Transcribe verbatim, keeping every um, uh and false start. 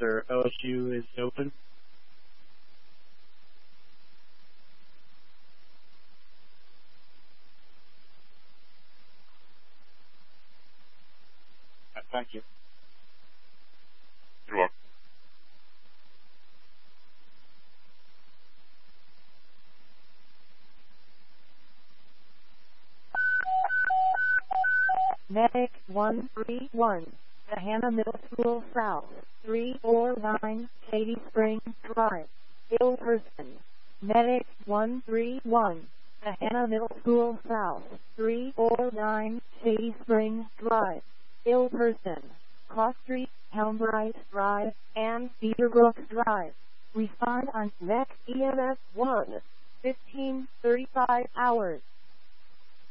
or O S U is open. Uh, thank you. You're welcome. Medic one three one, Hannah Middle School South, three four nine, Katy Springs Drive, ill person. Medic one three one, Hannah Middle School South, three four nine, Katy Springs Drive, ill person. Cross Street, Helmbright Drive, and Cedarbrook Drive. Respond on N E C E M S one, fifteen thirty-five hours.